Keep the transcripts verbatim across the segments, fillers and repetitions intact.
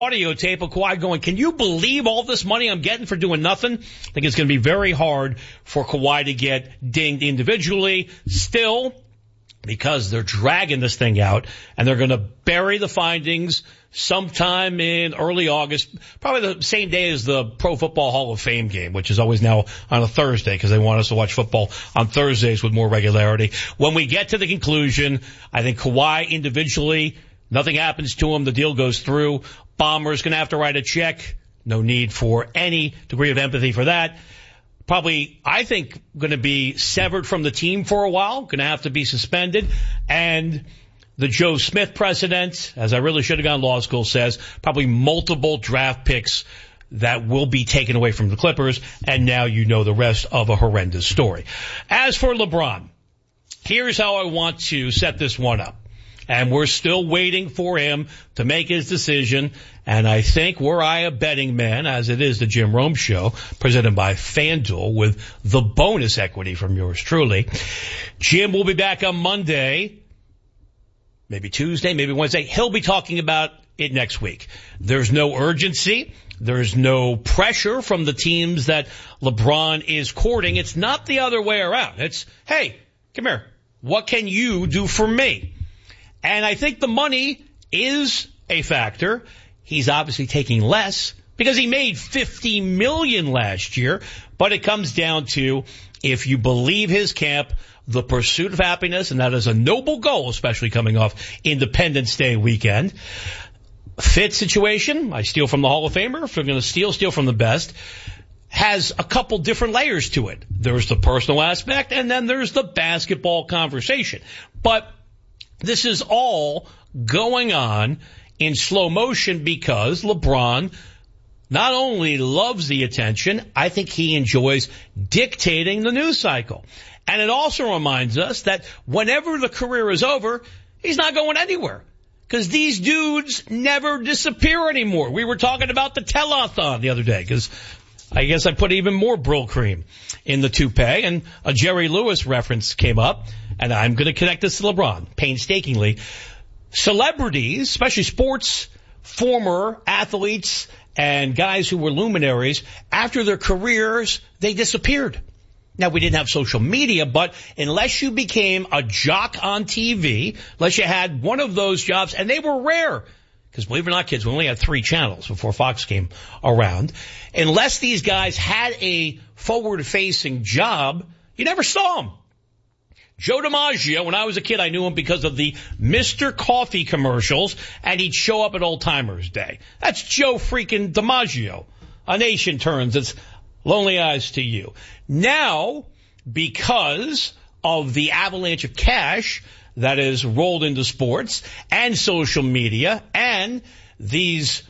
audio tape of Kawhi going, can you believe all this money I'm getting for doing nothing? I think it's going to be very hard for Kawhi to get dinged individually. Still, because they're dragging this thing out and they're going to bury the findings sometime in early August, probably the same day as the Pro Football Hall of Fame game, which is always now on a Thursday because they want us to watch football on Thursdays with more regularity. When we get to the conclusion, I think Kawhi individually, nothing happens to him. The deal goes through. Bomber's going to have to write a check. No need for any degree of empathy for that. Probably, I think, going to be severed from the team for a while. Going to have to be suspended. And the Joe Smith precedent, as I really should have gone to law school, says probably multiple draft picks that will be taken away from the Clippers. And now you know the rest of a horrendous story. As for LeBron, here's how I want to set this one up. And we're still waiting for him to make his decision. And I think were I a betting man, as it is the Jim Rome Show, presented by FanDuel with the bonus equity from yours truly, Jim will be back on Monday, maybe Tuesday, maybe Wednesday. He'll be talking about it next week. There's no urgency. There's no pressure from the teams that LeBron is courting. It's not the other way around. It's, hey, come here. What can you do for me? And I think the money is a factor. He's obviously taking less because he made fifty million dollars last year. But it comes down to, if you believe his camp, the pursuit of happiness, and that is a noble goal, especially coming off Independence Day weekend. Fit situation, I steal from the Hall of Famer. If I'm going to steal, steal from the best. Has a couple different layers to it. There's the personal aspect, and then there's the basketball conversation. But this is all going on in slow motion because LeBron not only loves the attention, I think he enjoys dictating the news cycle. And it also reminds us that whenever the career is over, he's not going anywhere. Because these dudes never disappear anymore. We were talking about the telethon the other day because I guess I put even more Brill cream in the toupee, and a Jerry Lewis reference came up, and I'm going to connect this to LeBron painstakingly. Celebrities, especially sports, former athletes, and guys who were luminaries, after their careers, they disappeared. Now, we didn't have social media, but unless you became a jock on T V, unless you had one of those jobs, and they were rare, because believe it or not, kids, we only had three channels before Fox came around. Unless these guys had a forward-facing job, you never saw them. Joe DiMaggio, when I was a kid, I knew him because of the Mister Coffee commercials, and he'd show up at Old Timers Day. That's Joe freaking DiMaggio. A nation turns its lonely eyes to you. Now, because of the avalanche of cash that is rolled into sports and social media and these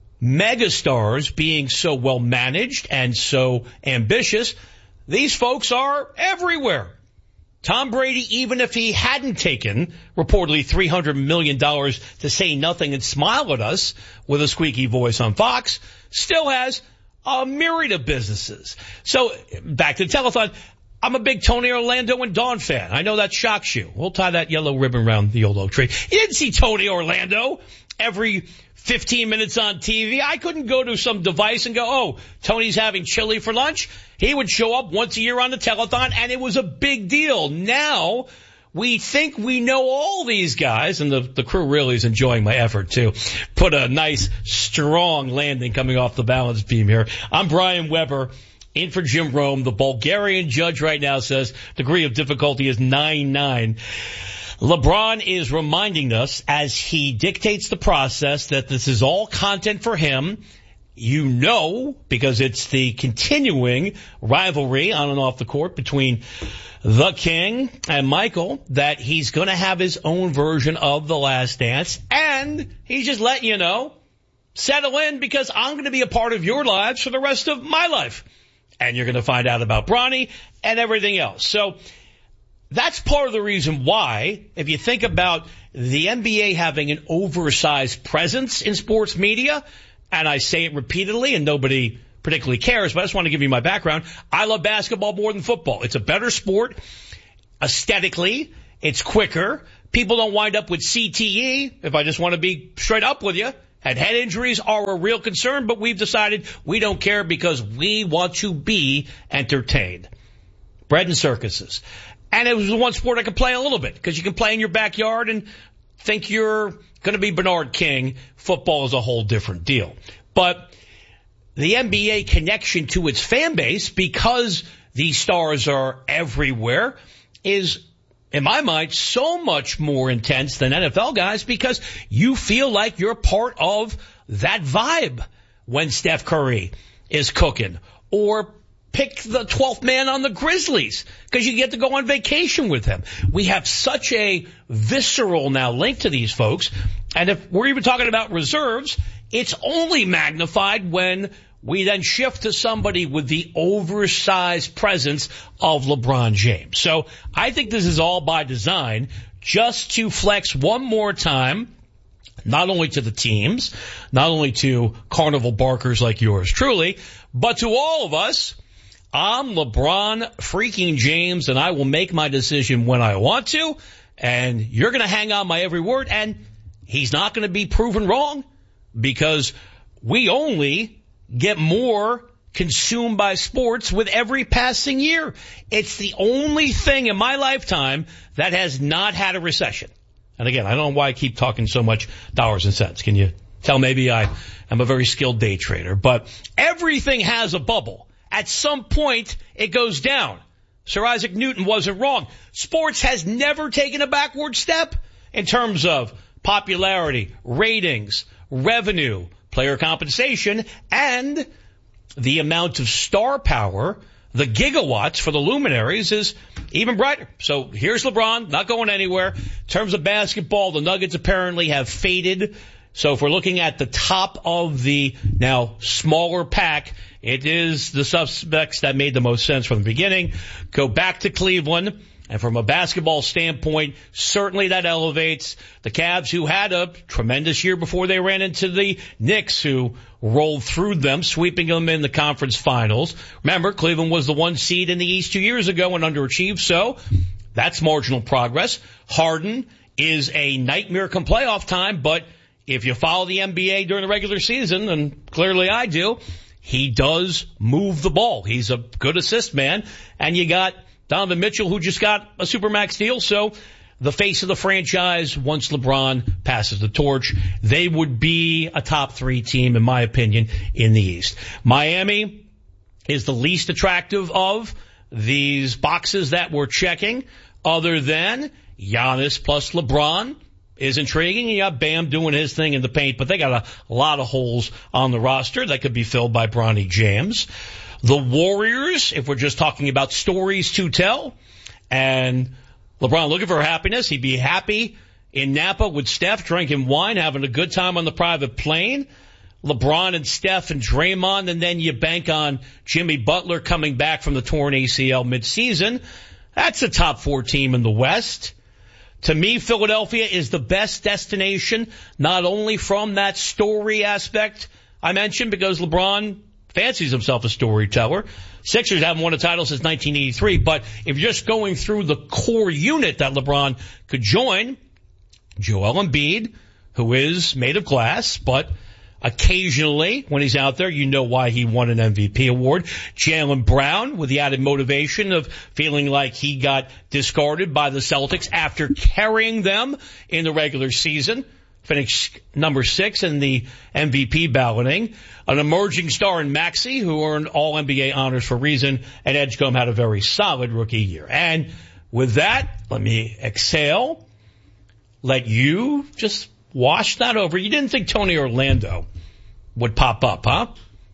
megastars being so well managed and so ambitious, these folks are everywhere. Tom Brady, even if he hadn't taken reportedly three hundred million dollars to say nothing and smile at us with a squeaky voice on Fox, still has a myriad of businesses. So back to the telethon. I'm a big Tony Orlando and Dawn fan. I know that shocks you. We'll tie that yellow ribbon around the old oak tree. You didn't see Tony Orlando every fifteen minutes on T V. I couldn't go to some device and go, oh, Tony's having chili for lunch. He would show up once a year on the telethon, and it was a big deal. Now we think we know all these guys, and the, the crew really is enjoying my effort to put a nice, strong landing coming off the balance beam here. I'm Brian Weber, in for Jim Rome. The Bulgarian judge right now says degree of difficulty is nine nine. LeBron is reminding us, as he dictates the process, that this is all content for him. You know, because it's the continuing rivalry on and off the court between the King and Michael, that he's going to have his own version of The Last Dance. And he's just letting you know, settle in, because I'm going to be a part of your lives for the rest of my life. And you're going to find out about Bronny and everything else. So that's part of the reason why, if you think about the N B A having an oversized presence in sports media, and I say it repeatedly and nobody particularly cares, but I just want to give you my background. I love basketball more than football. It's a better sport. Aesthetically, it's quicker. People don't wind up with C T E, if I just want to be straight up with you. And head injuries are a real concern, but we've decided we don't care because we want to be entertained. Bread and circuses. And it was the one sport I could play a little bit because you can play in your backyard and think you're going to be Bernard King. Football is a whole different deal. But the N B A connection to its fan base, because these stars are everywhere, is, in my mind, so much more intense than N F L guys because you feel like you're part of that vibe when Steph Curry is cooking, or pick the twelfth man on the Grizzlies because you get to go on vacation with him. We have such a visceral now link to these folks. And if we're even talking about reserves, it's only magnified when we then shift to somebody with the oversized presence of LeBron James. So I think this is all by design, just to flex one more time, not only to the teams, not only to carnival barkers like yours truly, but to all of us. I'm LeBron freaking James, and I will make my decision when I want to, and you're going to hang on my every word, and he's not going to be proven wrong because we only get more consumed by sports with every passing year. It's the only thing in my lifetime that has not had a recession. And again, I don't know why I keep talking so much dollars and cents. Can you tell maybe I am a very skilled day trader? But everything has a bubble. At some point, it goes down. Sir Isaac Newton wasn't wrong. Sports has never taken a backward step in terms of popularity, ratings, revenue, player compensation, and the amount of star power, the gigawatts for the luminaries, is even brighter. So here's LeBron, not going anywhere. In terms of basketball, the Nuggets apparently have faded. So if we're looking at the top of the now smaller pack, it is the suspects that made the most sense from the beginning. Go back to Cleveland. And from a basketball standpoint, certainly that elevates the Cavs, who had a tremendous year before they ran into the Knicks, who rolled through them, sweeping them in the conference finals. Remember, Cleveland was the one seed in the East two years ago and underachieved, so that's marginal progress. Harden is a nightmare come playoff time, but if you follow the N B A during the regular season, and clearly I do, he does move the ball. He's a good assist man. And you got Donovan Mitchell, who just got a Supermax deal. So the face of the franchise, once LeBron passes the torch, they would be a top three team, in my opinion, in the East. Miami is the least attractive of these boxes that we're checking, other than Giannis plus LeBron is intriguing. You got Bam doing his thing in the paint, but they got a, a lot of holes on the roster that could be filled by Bronny James. The Warriors, if we're just talking about stories to tell, and LeBron looking for happiness, he'd be happy in Napa with Steph, drinking wine, having a good time on the private plane. LeBron and Steph and Draymond, and then you bank on Jimmy Butler coming back from the torn A C L midseason. That's a top four team in the West. To me, Philadelphia is the best destination, not only from that story aspect I mentioned, because LeBron fancies himself a storyteller. Sixers haven't won a title since nineteen eighty-three, but if you're just going through the core unit that LeBron could join, Joel Embiid, who is made of glass, but occasionally, when he's out there, you know why he won an M V P award. Jaylen Brown, with the added motivation of feeling like he got discarded by the Celtics after carrying them in the regular season. Finished number six in the M V P balloting. An emerging star in Maxey, who earned all N B A honors for a reason, and Edgecombe had a very solid rookie year. And with that, let me exhale. Let you just wash that over. You didn't think Tony Orlando would pop up, huh?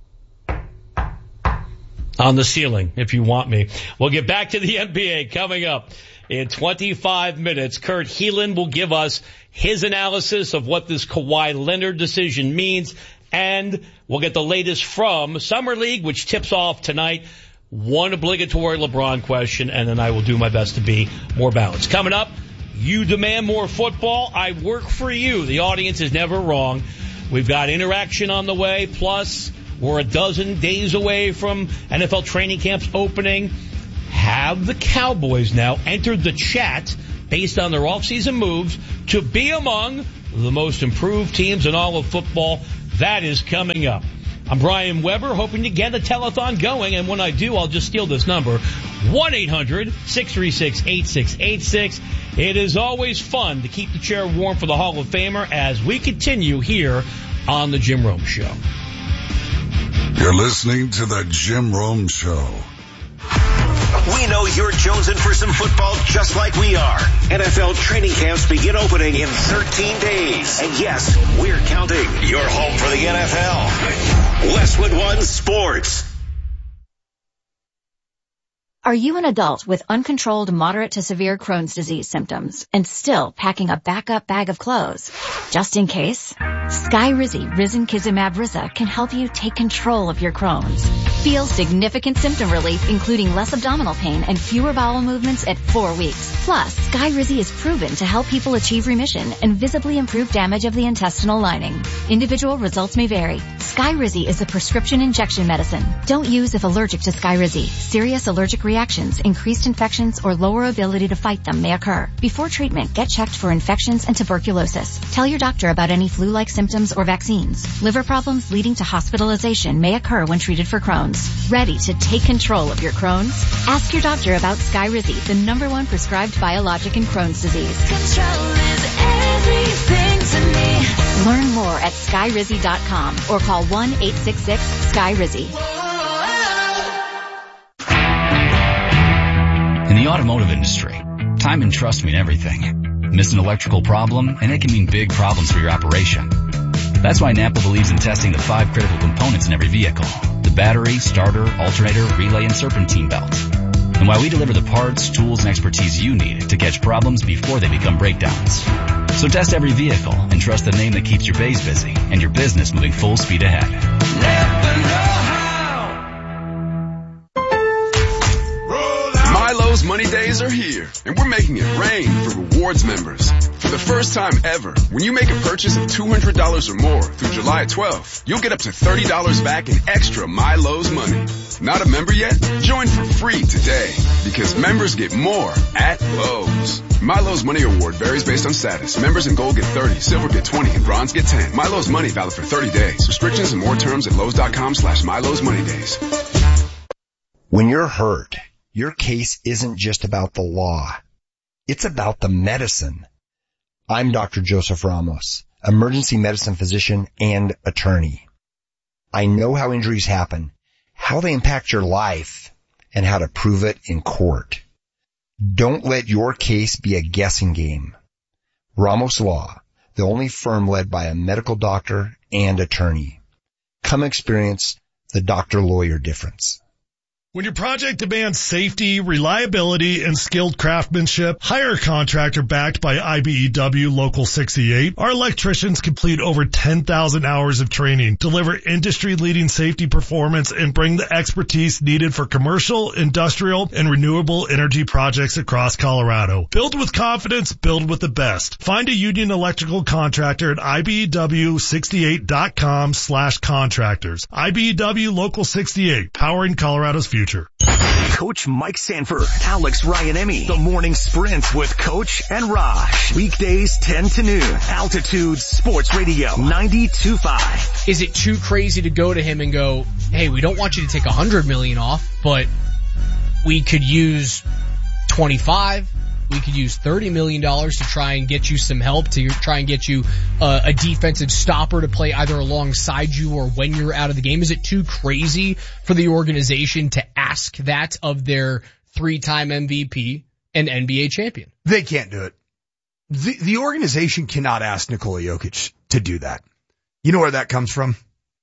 On the ceiling, if you want me. We'll get back to the N B A coming up in twenty-five minutes. Kurt Helin will give us his analysis of what this Kawhi Leonard decision means, and we'll get the latest from Summer League, which tips off tonight. One obligatory LeBron question, and then I will do my best to be more balanced. Coming up, you demand more football. I work for you. The audience is never wrong. We've got interaction on the way. Plus, we're a dozen days away from N F L training camps opening. Have the Cowboys now entered the chat based on their offseason moves to be among the most improved teams in all of football. That is coming up. I'm Brian Weber, hoping to get a telethon going, and when I do, I'll just steal this number, one eight hundred six three six eight six eight six. It is always fun to keep the chair warm for the Hall of Famer as we continue here on The Jim Rome Show. You're listening to The Jim Rome Show. We know you're jonesing for some football just like we are. N F L training camps begin opening in thirteen days. And yes, we're counting. You're home for the N F L. Westwood One Sports. Are you an adult with uncontrolled moderate to severe Crohn's disease symptoms and still packing a backup bag of clothes? Just in case, Skyrizi Risankizumab Risa can help you take control of your Crohn's. Feel significant symptom relief, including less abdominal pain and fewer bowel movements at four weeks. Plus, Skyrizi is proven to help people achieve remission and visibly improve damage of the intestinal lining. Individual results may vary. Skyrizi is a prescription injection medicine. Don't use if allergic to Skyrizi. Serious allergic reactions, increased infections, or lower ability to fight them may occur. Before treatment, get checked for infections and tuberculosis. Tell your doctor about any flu-like symptoms or vaccines. Liver problems leading to hospitalization may occur when treated for Crohn's. Ready to take control of your Crohn's? Ask your doctor about Skyrizi, the number one prescribed biologic in Crohn's disease. Control is everything to me. Learn more at skyrizi dot com or call one eight six six Skyrizi. In the automotive industry, time and trust mean everything. Miss an electrical problem, and it can mean big problems for your operation. That's why Napa believes in testing the five critical components in every vehicle: the battery, starter, alternator, relay, and serpentine belt. And why we deliver the parts, tools, and expertise you need to catch problems before they become breakdowns. So test every vehicle and trust the name that keeps your bays busy and your business moving full speed ahead. Napa know-how. Milo's Money Days are here, and we're making it rain for rewards members. For the first time ever, when you make a purchase of two hundred dollars or more through July twelfth, you'll get up to thirty dollars back in extra Milo's money. Not a member yet? Join for free today, because members get more at Lowe's. Milo's Money Award varies based on status. Members in gold get thirty, silver get twenty, and bronze get ten. Milo's Money valid for thirty days. Restrictions and more terms at Lowe's.com slash Milo's Money Days. When you're hurt, your case isn't just about the law. It's about the medicine. I'm Doctor Joseph Ramos, emergency medicine physician and attorney. I know how injuries happen, how they impact your life, and how to prove it in court. Don't let your case be a guessing game. Ramos Law, the only firm led by a medical doctor and attorney. Come experience the doctor-lawyer difference. When your project demands safety, reliability, and skilled craftsmanship, hire a contractor backed by I B E W Local sixty-eight. Our electricians complete over ten thousand hours of training, deliver industry-leading safety performance, and bring the expertise needed for commercial, industrial, and renewable energy projects across Colorado. Build with confidence, build with the best. Find a union electrical contractor at I B E W sixty-eight dot com slash contractors. I B E W Local sixty-eight, powering Colorado's future. Coach Mike Sanford, Alex Ryan-Emmy, The Morning Sprint with Coach and Raj. Weekdays ten to noon. Altitude Sports Radio ninety-two point five. Is it too crazy to go to him and go, hey, we don't want you to take one hundred million dollars off, but we could use twenty-five, we could use thirty million dollars to try and get you some help, to try and get you uh, a defensive stopper to play either alongside you or when you're out of the game? Is it too crazy for the organization to ask that of their three-time M V P and N B A champion? They can't do it. The, the organization cannot ask Nikola Jokic to do that. You know where that comes from?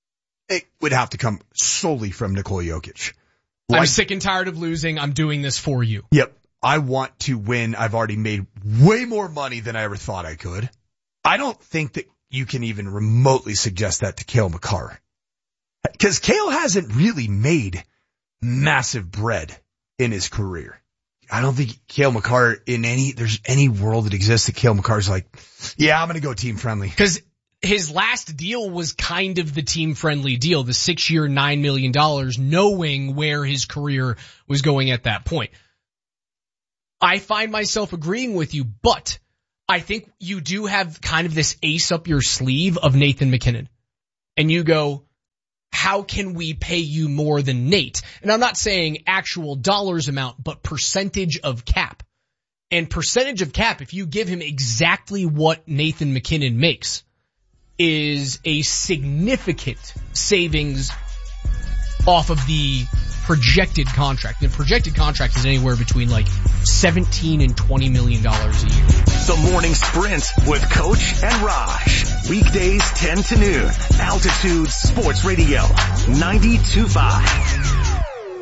It would have to come solely from Nikola Jokic. Like, I'm sick and tired of losing. I'm doing this for you. Yep. I want to win. I've already made way more money than I ever thought I could. I don't think that you can even remotely suggest that to Cale Makar. Because Cale hasn't really made massive bread in his career. I don't think Cale Makar in any, there's any world that exists that Cale Makar's like, yeah, I'm going to go team friendly. Because his last deal was kind of the team friendly deal, the six year, nine million dollars, knowing where his career was going at that point. I find myself agreeing with you, but I think you do have kind of this ace up your sleeve of Nathan MacKinnon. And you go, how can we pay you more than Nate? And I'm not saying actual dollars amount, but percentage of cap. And percentage of cap, if you give him exactly what Nathan MacKinnon makes, is a significant savings off of the projected contract. The projected contract is anywhere between like seventeen and twenty million dollars a year. The Morning Sprint with Coach and Raj. Weekdays ten to noon. Altitude Sports Radio ninety-two point five.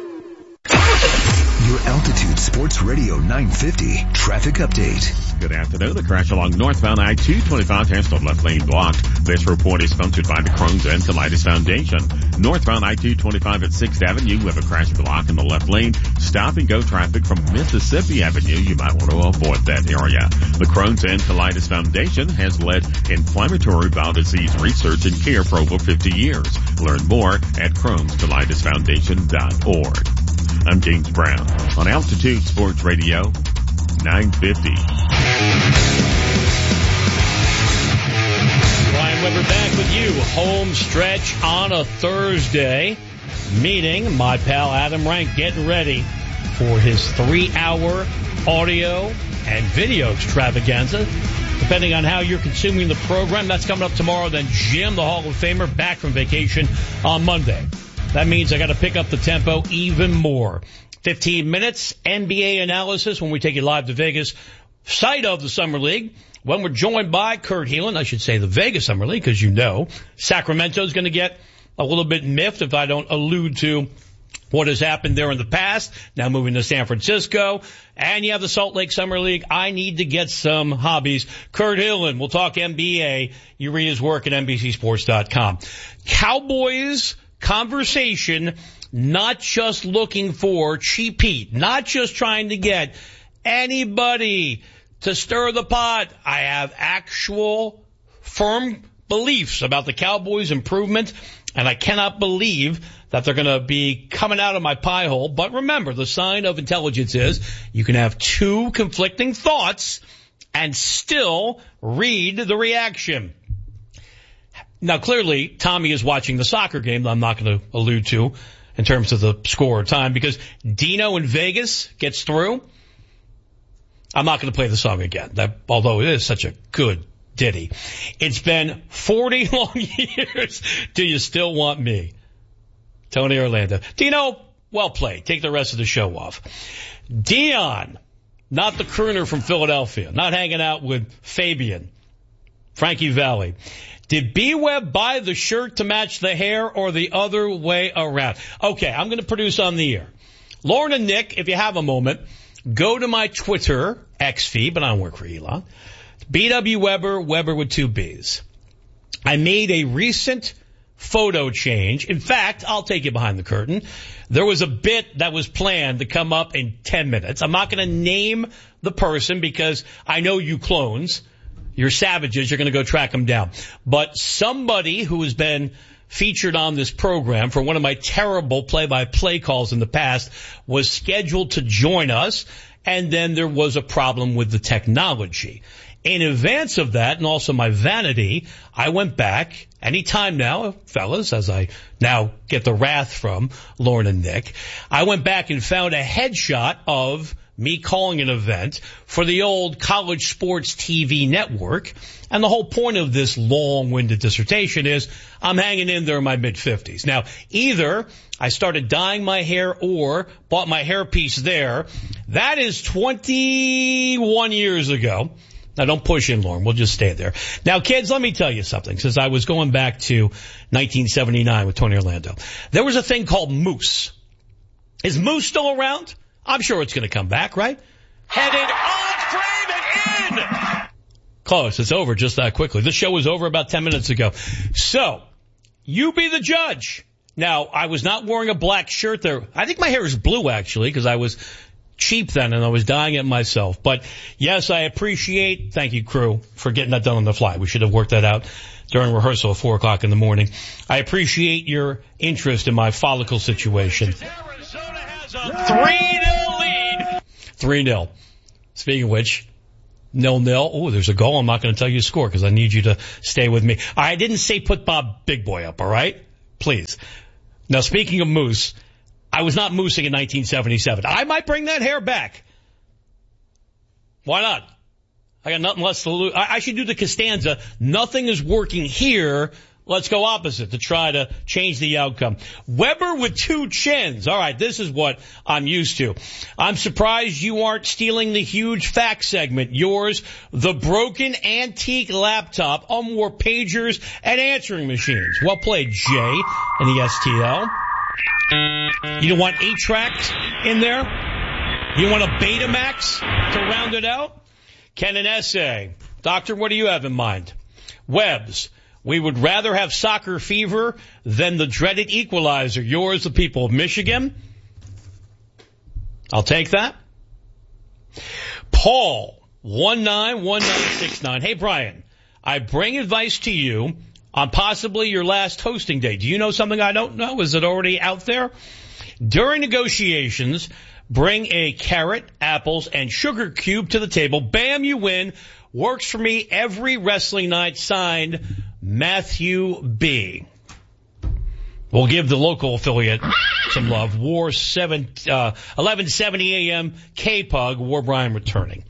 Your Altitude Sports Radio nine fifty traffic update. Good afternoon. A crash along northbound I two twenty-five has the left lane blocked. This report is sponsored by the Crohn's and Colitis Foundation. Northbound I two twenty-five at sixth Avenue with a crash block in the left lane. Stop and go traffic from Mississippi Avenue. You might want to avoid that area. The Crohn's and Colitis Foundation has led inflammatory bowel disease research and care for over fifty years. Learn more at crohns colitis foundation dot org. I'm James Brown on Altitude Sports Radio nine fifty. Ryan Weber back with you. Home stretch on a Thursday. Meeting my pal Adam Rank getting ready for his three-hour audio and video extravaganza. Depending on how you're consuming the program, that's coming up tomorrow. Then Jim, the Hall of Famer, back from vacation on Monday. That means I got to pick up the tempo even more. fifteen minutes, N B A analysis when we take you live to Vegas, site of the Summer League. When we're joined by Kurt Heelan, I should say the Vegas Summer League, because you know Sacramento's going to get a little bit miffed if I don't allude to what has happened there in the past. Now moving to San Francisco. And you have the Salt Lake Summer League. I need to get some hobbies. Kurt Heelan, we'll talk N B A. You read his work at N B C Sports dot com. Cowboys conversation, not just looking for cheap heat, not just trying to get anybody to stir the pot. I have actual firm beliefs about the Cowboys' improvement, and I cannot believe that they're going to be coming out of my pie hole. But remember, the sign of intelligence is you can have two conflicting thoughts and still read the reaction. Now, clearly, Tommy is watching the soccer game that I'm not going to allude to in terms of the score or time, because Dino in Vegas gets through. I'm not going to play the song again, that, although it is such a good ditty. It's been forty long years. Do you still want me? Tony Orlando. Dino, well played. Take the rest of the show off. Dion, not the crooner from Philadelphia, not hanging out with Fabian, Frankie Valli. Did B-Web buy the shirt to match the hair or the other way around? Okay, I'm going to produce on the air. Lauren and Nick, if you have a moment, go to my Twitter, X feed, but I don't work for Elon. B W Weber, Weber with two B's. I made a recent photo change. In fact, I'll take you behind the curtain. There was a bit that was planned to come up in ten minutes. I'm not going to name the person because I know you clones. You're savages. You're going to go track them down. But somebody who has been featured on this program for one of my terrible play-by-play calls in the past was scheduled to join us, and then there was a problem with the technology. In advance of that, and also my vanity, I went back, anytime now, fellas, as I now get the wrath from Lauren and Nick, I went back and found a headshot of me calling an event for the old College Sports T V network. And the whole point of this long-winded dissertation is I'm hanging in there in my mid-fifties. Now, either I started dyeing my hair or bought my hairpiece there. That is twenty-one years ago. Now, don't push in, Lauren. We'll just stay there. Now, kids, let me tell you something. Since I was going back to nineteen seventy-nine with Tony Orlando, there was a thing called Moose. Is Moose still around? I'm sure it's going to come back, right? Headed on, frame and in! Close. It's over just that quickly. The show was over about ten minutes ago. So, you be the judge. Now, I was not wearing a black shirt there. I think my hair is blue, actually, because I was cheap then and I was dyeing it myself. But, yes, I appreciate, thank you, crew, for getting that done on the fly. We should have worked that out during rehearsal at four o'clock in the morning. I appreciate your interest in my follicle situation. three nil lead. three nil. Speaking of which, Nil nil. Oh, there's a goal. I'm not going to tell you the score because I need you to stay with me. I didn't say put Bob Big Boy up, all right? Please. Now, speaking of moose, I was not moosing in nineteen seventy-seven. I might bring that hair back. Why not? I got nothing less to lose. I, I should do the Costanza. Nothing is working here. Let's go opposite to try to change the outcome. Weber with two chins. All right, this is what I'm used to. I'm surprised you aren't stealing the huge fact segment. Yours, the broken antique laptop on more pagers and answering machines. Well played, Jay, in the S T L. You don't want eight tracks in there? You want a Betamax to round it out? Ken and Essay. Doctor, what do you have in mind? Webbs. We would rather have soccer fever than the dreaded equalizer. Yours, the people of Michigan. I'll take that. Paul, one nine one nine six nine. Hey, Brian, I bring advice to you on possibly your last hosting day. Do you know something I don't know? Is it already out there? During negotiations, bring a carrot, apples, and sugar cube to the table. Bam, you win. Works for me every wrestling night. Signed, Matthew B. We'll give the local affiliate some love. War seven, uh, eleven seventy a.m. K-Pug, War Brian returning.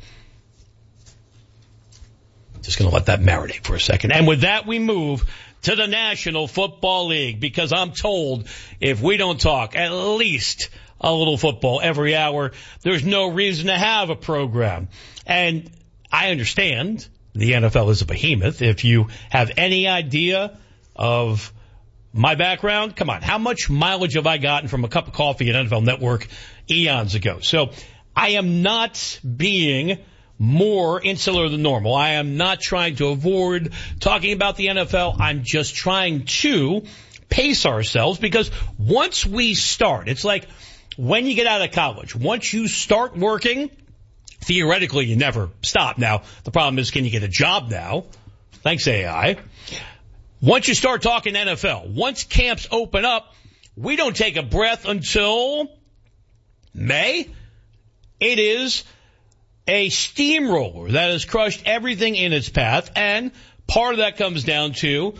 Just going to let that marinate for a second. And with that, we move to the National Football League, because I'm told if we don't talk at least a little football every hour, there's no reason to have a program. And I understand the N F L is a behemoth. If you have any idea of my background, come on, how much mileage have I gotten from a cup of coffee at N F L Network eons ago? So I am not being more insular than normal. I am not trying to avoid talking about the N F L. I'm just trying to pace ourselves, because once we start, it's like when you get out of college, once you start working, theoretically, you never stop. Now, the problem is, can you get a job now? Thanks, A I. Once you start talking N F L, once camps open up, we don't take a breath until May. It is a steamroller that has crushed everything in its path, and part of that comes down to,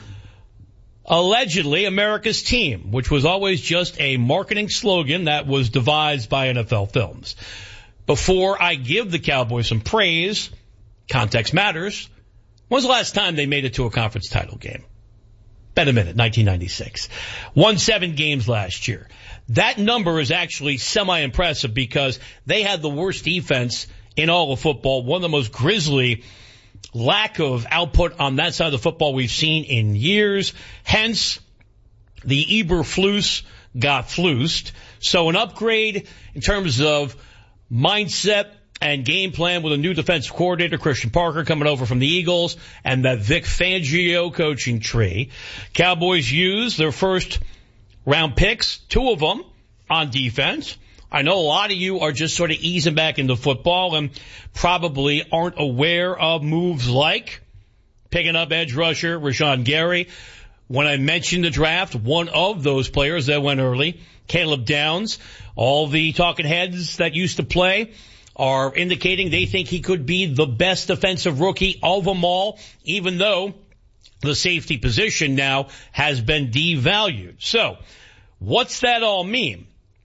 allegedly, America's Team, which was always just a marketing slogan that was devised by N F L Films. Before I give the Cowboys some praise, context matters. When's the last time they made it to a conference title game? Bet a minute, nineteen ninety-six. Won seven games last year. That number is actually semi-impressive, because they had the worst defense in all of football, one of the most grisly lack of output on that side of the football we've seen in years. Hence, the Eberflus got flused. So an upgrade in terms of mindset and game plan with a new defensive coordinator, Christian Parker, coming over from the Eagles, and that Vic Fangio coaching tree. Cowboys used their first round picks, two of them, on defense. I know a lot of you are just sort of easing back into football and probably aren't aware of moves like picking up edge rusher Rashawn Gary. When I mentioned the draft, one of those players that went early, Caleb Downs, all the talking heads that used to play are indicating they think he could be the best defensive rookie of them all, even though the safety position now has been devalued. So, what's that all mean?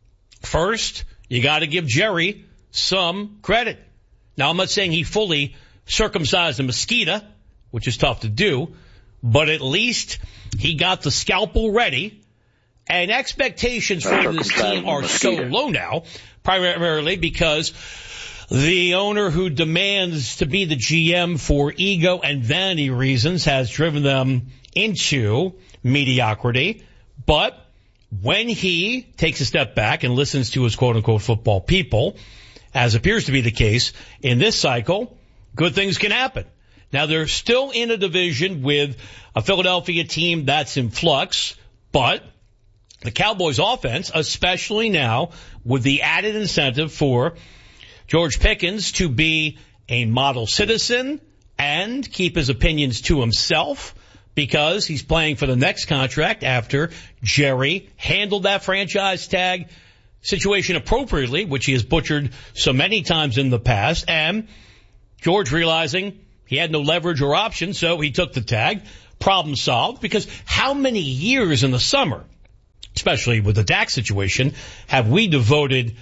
First, you got to give Jerry some credit. Now, I'm not saying he fully circumcised a mosquito, which is tough to do, but at least he got the scalpel ready. And expectations for this team are so low now, primarily because the owner who demands to be the G M for ego and vanity reasons has driven them into mediocrity. But when he takes a step back and listens to his quote-unquote football people, as appears to be the case in this cycle, good things can happen. Now, they're still in a division with a Philadelphia team that's in flux, but the Cowboys offense, especially now with the added incentive for George Pickens to be a model citizen and keep his opinions to himself, because he's playing for the next contract after Jerry handled that franchise tag situation appropriately, which he has butchered so many times in the past, and George realizing he had no leverage or option, so he took the tag. Problem solved, because how many years in the summer, especially with the Dak situation, have we devoted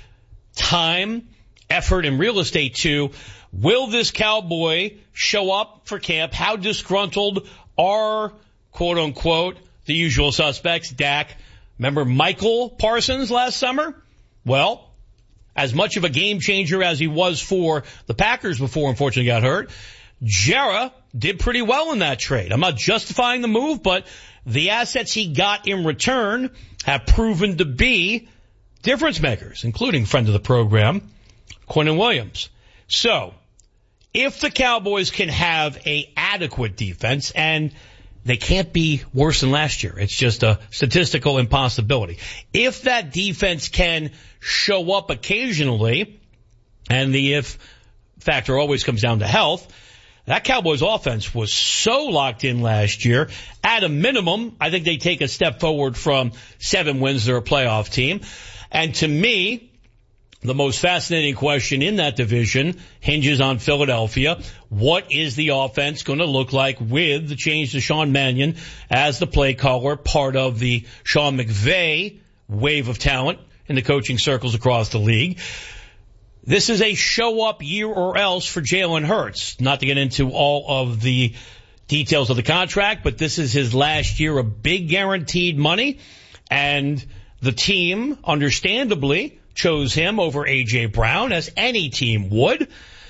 time, effort, and real estate to, will this Cowboy show up for camp? How disgruntled are, quote unquote, the usual suspects? Dak. Remember Michael Parsons last summer? Well, as much of a game changer as he was for the Packers before unfortunately got hurt, Jera did pretty well in that trade. I'm not justifying the move, but the assets he got in return have proven to be difference makers, including friend of the program, Quinnen Williams. So, if the Cowboys can have a adequate defense, and they can't be worse than last year, it's just a statistical impossibility. If that defense can show up occasionally, and the if factor always comes down to health, that Cowboys offense was so locked in last year. At a minimum, I think they take a step forward from seven wins. They're a playoff team. And to me, the most fascinating question in that division hinges on Philadelphia. What is the offense going to look like with the change to Sean Mannion as the play caller, part of the Sean McVay wave of talent in the coaching circles across the league? This is a show-up year or else for Jalen Hurts. Not to get into all of the details of the contract, but this is his last year of big guaranteed money, and the team, understandably, chose him over A J. Brown, as any team would.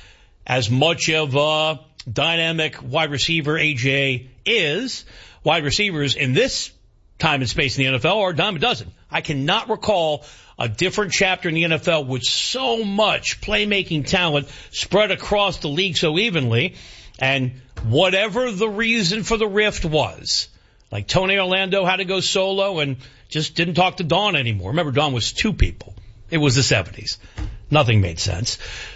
As much of a dynamic wide receiver A J is, wide receivers in this time and space in the N F L are a dime a dozen. I cannot recall a different chapter in the N F L with so much playmaking talent spread across the league so evenly. And whatever the reason for the rift was, like Tony Orlando had to go solo and just didn't talk to Don anymore. Remember, Don was two people. It was the seventies. Nothing made sense.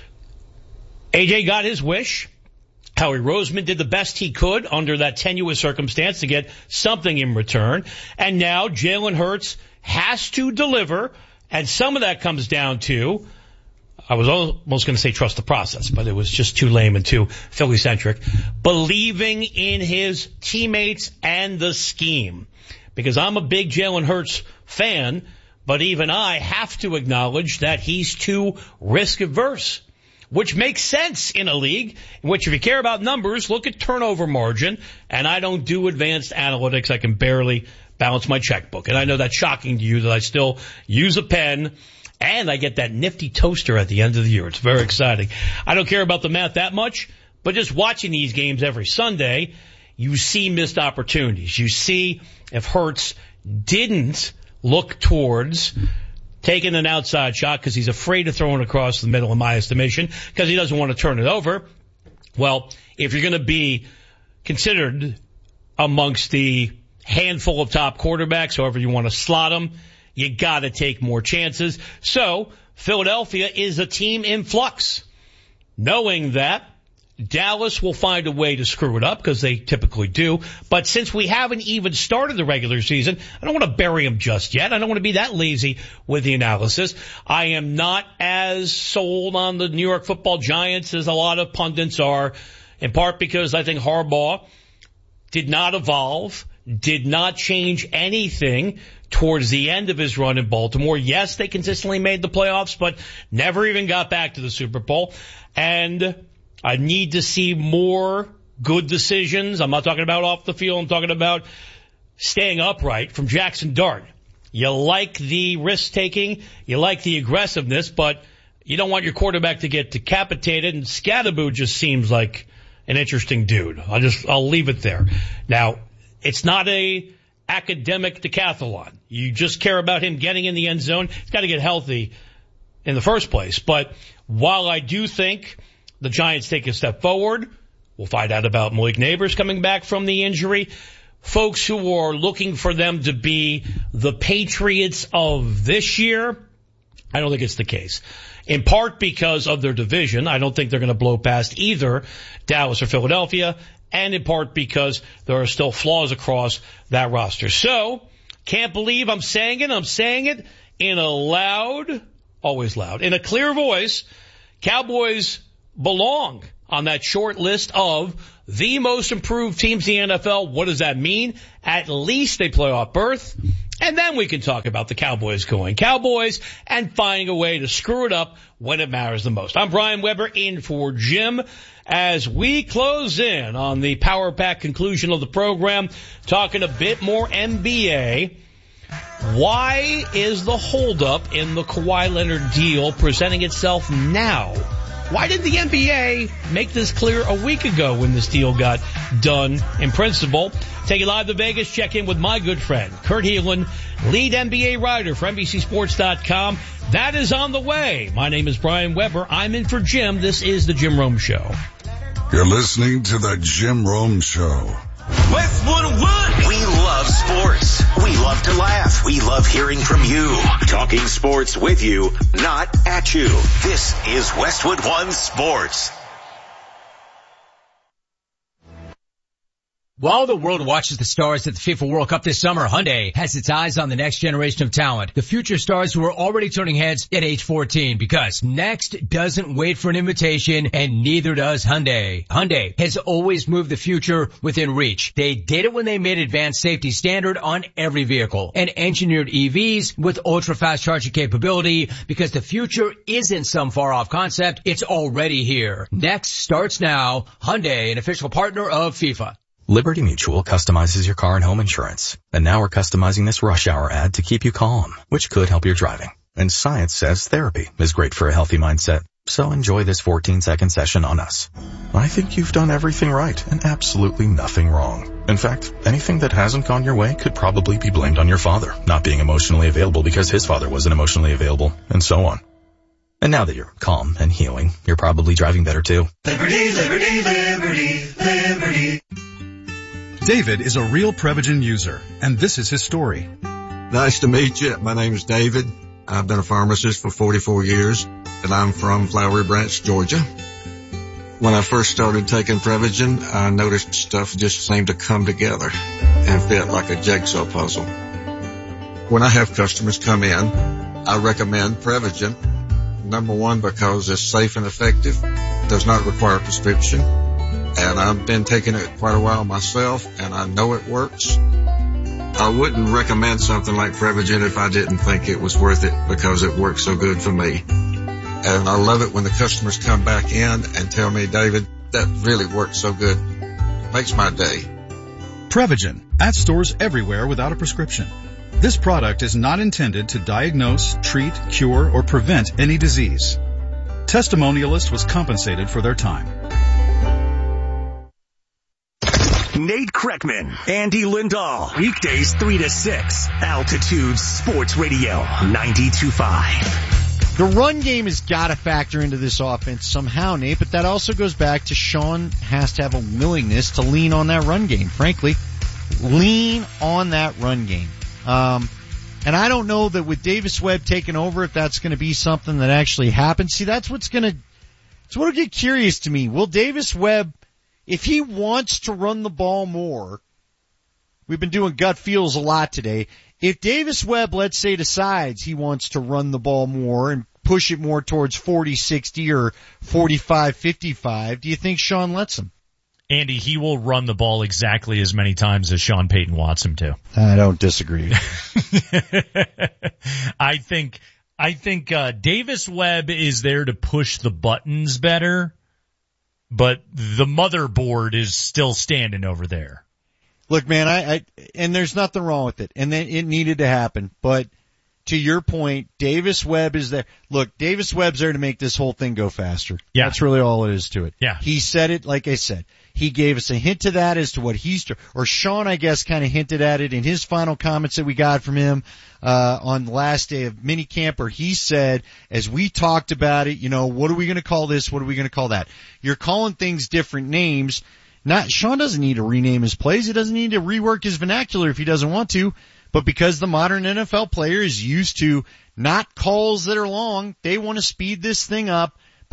A J got his wish. Howie Roseman did the best he could under that tenuous circumstance to get something in return. And now Jalen Hurts has to deliver. And some of that comes down to, I was almost going to say trust the process, but it was just too lame and too Philly-centric, believing in his teammates and the scheme. Because I'm a big Jalen Hurts fan, but even I have to acknowledge that he's too risk-averse, which makes sense in a league in which, if you care about numbers, look at turnover margin. And I don't do advanced analytics. I can barely balance my checkbook. And I know that's shocking to you that I still use a pen, and I get that nifty toaster at the end of the year. It's very exciting. I don't care about the math that much, but just watching these games every Sunday, you see missed opportunities. You see if Hurts didn't look towards taking an outside shot because he's afraid to throw it across the middle, in my estimation, because he doesn't want to turn it over. Well, if you're going to be considered amongst the handful of top quarterbacks, however you want to slot them, you got to take more chances. So Philadelphia is a team in flux, knowing that Dallas will find a way to screw it up, because they typically do. But since we haven't even started the regular season, I don't want to bury them just yet. I don't want to be that lazy with the analysis. I am not as sold on the New York Football Giants as a lot of pundits are, in part because I think Harbaugh did not evolve, did not change anything towards the end of his run in Baltimore. Yes, they consistently made the playoffs, but never even got back to the Super Bowl. And I need to see more good decisions. I'm not talking about off the field. I'm talking about staying upright from Jackson Dart. You like the risk-taking. You like the aggressiveness, but you don't want your quarterback to get decapitated. And Scatterboo just seems like an interesting dude. I'll just, I'll leave it there. Now, it's not a academic decathlon. You just care about him getting in the end zone. He's got to get healthy in the first place. But while I do think the Giants take a step forward, we'll find out about Malik Neighbors coming back from the injury. Folks who are looking for them to be the Patriots of this year, I don't think it's the case. In part because of their division. I don't think they're going to blow past either Dallas or Philadelphia. And in part because there are still flaws across that roster. So, can't believe I'm saying it. I'm saying it in a loud, always loud, in a clear voice. Cowboys belong on that short list of the most improved teams in the N F L. What does that mean? At least a playoff berth. And then we can talk about the Cowboys going Cowboys and finding a way to screw it up when it matters the most. I'm Brian Weber in for Jim as we close in on the Power Pack conclusion of the program, talking a bit more N B A. Why is the holdup in the Kawhi Leonard deal presenting itself now? Why did the N B A make this clear a week ago when this deal got done in principle? Take it live to Vegas. Check in with my good friend, Kurt Heelan, lead N B A writer for N B C Sports dot com. That is on the way. My name is Brian Weber. I'm in for Jim. This is the Jim Rome Show. You're listening to the Jim Rome Show. Westwood One. We love sports. We love to laugh. We love hearing from you. Talking sports with you, not at you. This is Westwood One Sports. While the world watches the stars at the FIFA World Cup this summer, Hyundai has its eyes on the next generation of talent. The future stars who are already turning heads at age fourteen, because next doesn't wait for an invitation, and neither does Hyundai. Hyundai has always moved the future within reach. They did it when they made advanced safety standard on every vehicle and engineered E Vs with ultra-fast charging capability, because the future isn't some far-off concept. It's already here. Next starts now. Hyundai, an official partner of FIFA. Liberty Mutual customizes your car and home insurance. And now we're customizing this rush hour ad to keep you calm, which could help your driving. And science says therapy is great for a healthy mindset. So enjoy this fourteen second session on us. I think you've done everything right and absolutely nothing wrong. In fact, anything that hasn't gone your way could probably be blamed on your father not being emotionally available because his father wasn't emotionally available, and so on. And now that you're calm and healing, you're probably driving better too. Liberty, liberty, liberty, liberty. David is a real Prevagen user, and this is his story. Nice to meet you. My name is David. I've been a pharmacist for forty-four years, and I'm from Flowery Branch, Georgia. When I first started taking Prevagen, I noticed stuff just seemed to come together and fit like a jigsaw puzzle. When I have customers come in, I recommend Prevagen. Number one, because it's safe and effective, does not require a prescription. And I've been taking it quite a while myself, and I know it works. I wouldn't recommend something like Prevagen if I didn't think it was worth it, because it works so good for me. And I love it when the customers come back in and tell me, David, that really works so good. It makes my day. Prevagen, at stores everywhere without a prescription. This product is not intended to diagnose, treat, cure, or prevent any disease. Testimonialist was compensated for their time. Nate Kreckman, Andy Lindahl, weekdays three to six, Altitude Sports Radio, ninety-two point five. The run game has got to factor into this offense somehow, Nate, but that also goes back to Sean has to have a willingness to lean on that run game, frankly. Lean on that run game. Um, and I don't know that with Davis Webb taking over, if that's going to be something that actually happens. See, that's what's going to, it's what'll get curious to me. Will Davis Webb, if he wants to run the ball more, we've been doing gut feels a lot today. If Davis Webb, let's say, decides he wants to run the ball more and push it more towards forty sixty or forty-five fifty-five, do you think Sean lets him? Andy, he will run the ball exactly as many times as Sean Payton wants him to. I don't disagree. I think, I think, uh, Davis Webb is there to push the buttons better, but the motherboard is still standing over there. Look, man, I, I, and there's nothing wrong with it, and then it needed to happen, but to your point, Davis Webb is there. Look, Davis Webb's there to make this whole thing go faster. Yeah. That's really all it is to it. Yeah. He said it, like I said. He gave us a hint to that as to what he's, or Sean, I guess, kind of hinted at it in his final comments that we got from him, uh, on the last day of minicamp, where he said, as we talked about it, you know, what are we going to call this? What are we going to call that? You're calling things different names. Not, Sean doesn't need to rename his plays. He doesn't need to rework his vernacular if he doesn't want to. But because the modern N F L player is used to not calls that are long, they want to speed this thing up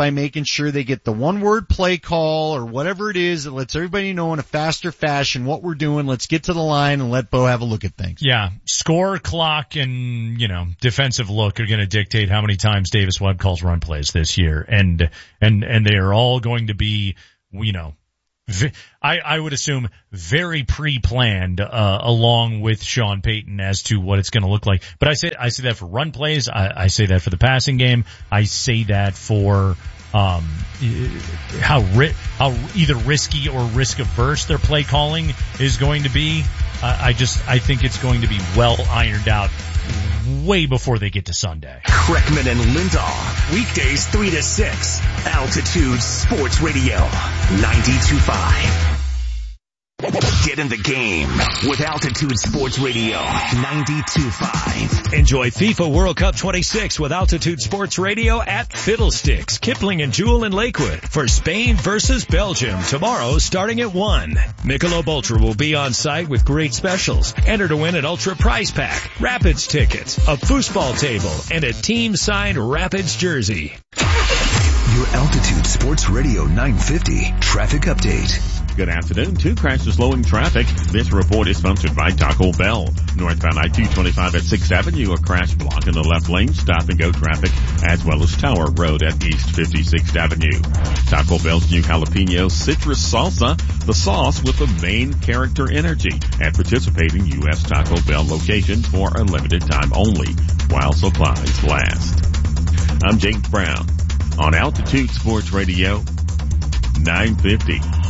by making sure they get the one word play call or whatever it is that lets everybody know in a faster fashion what we're doing. Let's get to the line and let Bo have a look at things. Yeah. Score, clock, and, you know, defensive look are going to dictate how many times Davis Webb calls run plays this year. And, and, and they are all going to be, you know, I, I would assume very pre-planned, uh, along with Sean Payton as to what it's going to look like. But I say, I say that for run plays. I, I say that for the passing game. I say that for, um, how ri- how either risky or risk averse their play calling is going to be. Uh, I just, I think it's going to be well ironed out way before they get to Sunday. Kreckman and Lindahl, weekdays three to six, Altitude Sports Radio, ninety-two point five. Get in the game with Altitude Sports Radio, ninety-two point five. Enjoy FIFA World Cup twenty-six with Altitude Sports Radio at Fiddlesticks, Kipling and Jewel in Lakewood for Spain versus Belgium tomorrow starting at one. Michelob Ultra will be on site with great specials. Enter to win an Ultra prize pack, Rapids tickets, a foosball table, and a team-signed Rapids jersey. Your Altitude Sports Radio nine fifty traffic update. Good afternoon. Two crashes slowing traffic. This report is sponsored by Taco Bell. Northbound I two twenty-five at sixth Avenue, a crash block in the left lane, stop and go traffic, as well as Tower Road at East fifty-sixth Avenue. Taco Bell's new jalapeno citrus salsa, the sauce with the main character energy, at participating U S Taco Bell locations for a limited time only, while supplies last. I'm James Brown on Altitude Sports Radio nine fifty.